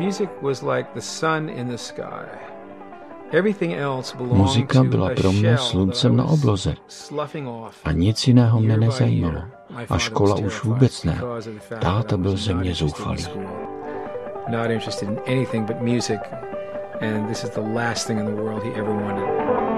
Muzika byla pro mě sluncem na obloze a nic jiného mne nezajímalo. A škola už vůbec ne. Táta byl ze mě zoufalý. Not interested in anything but music, and this is the last thing in the world he ever wanted.